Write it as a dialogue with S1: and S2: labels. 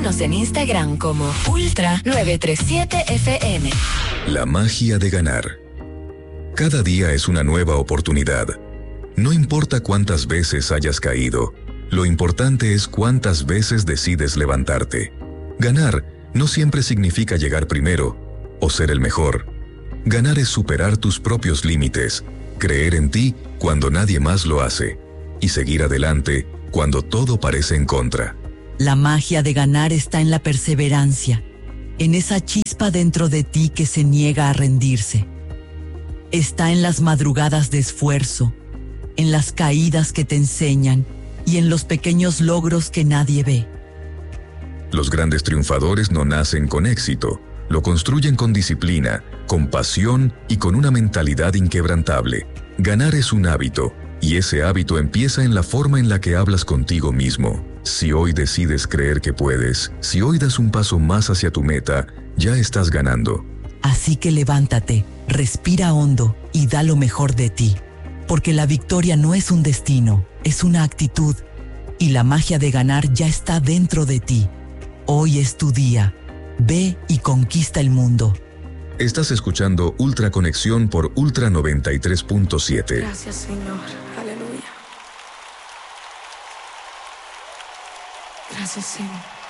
S1: Síguenos en Instagram como Ultra937FM.
S2: La magia de ganar. Cada día es una nueva oportunidad. No importa cuántas veces hayas caído, lo importante es cuántas veces decides levantarte. Ganar no siempre significa llegar primero o ser el mejor. Ganar es superar tus propios límites, creer en ti cuando nadie más lo hace y seguir adelante cuando todo parece en contra.
S3: La magia de ganar está en la perseverancia, en esa chispa dentro de ti que se niega a rendirse. Está en las madrugadas de esfuerzo, en las caídas que te enseñan y en los pequeños logros que nadie ve.
S2: Los grandes triunfadores no nacen con éxito, lo construyen con disciplina, con pasión y con una mentalidad inquebrantable. Ganar es un hábito, y ese hábito empieza en la forma en la que hablas contigo mismo. Si hoy decides creer que puedes, si hoy das un paso más hacia tu meta, ya estás ganando.
S3: Así que levántate, respira hondo y da lo mejor de ti. Porque la victoria no es un destino, es una actitud. Y la magia de ganar ya está dentro de ti. Hoy es tu día. Ve y conquista el mundo.
S2: Estás escuchando Ultra Conexión por Ultra 93.7.
S4: Gracias, Señor. Aleluya. Gracias, Señor.